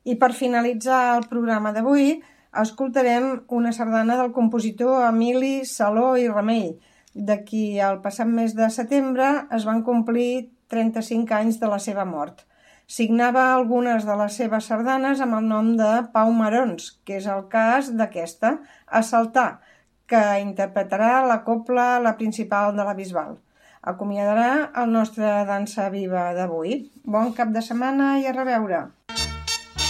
I per finalitzar el programa d'avui, escoltarem una sardana del compositor Emili Saló i Remei, de qui el passat mes de setembre es van complir 35 anys de la seva mort. Signava algunes de les seves sardanes amb el nom de Pau Marons, que és el cas d'aquesta, A Saltar, que interpretarà la cobla La Principal de la Bisbal. Acomiadarà el nostre Dansa Viva d'avui. Bon cap de setmana i a reveure!